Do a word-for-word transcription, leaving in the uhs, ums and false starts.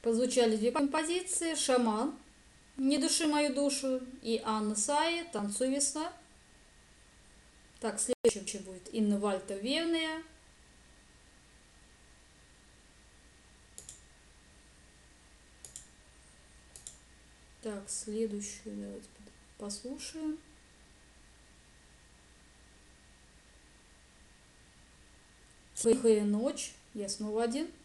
Прозвучали две композиции: «Шаман», «Не души мою душу» и Анна Саи «Танцуй, весна». Так, следующий будет Инна Вальтер «Верная». Так, следующую давайте послушаем. «Тихая ночь», я снова один.